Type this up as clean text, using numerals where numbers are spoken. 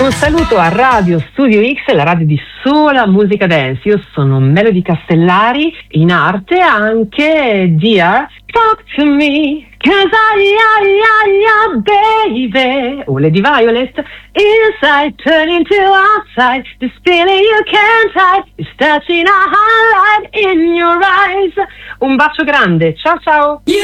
Un saluto a Radio Studio X, la radio di sola musica dance. Io sono Melody Castellari, in arte anche Dear Talk to Me, 'cause baby. O Lady Violet, inside turning to outside, this feeling you can't hide is touching a highlight in your eyes. Un bacio grande, ciao ciao.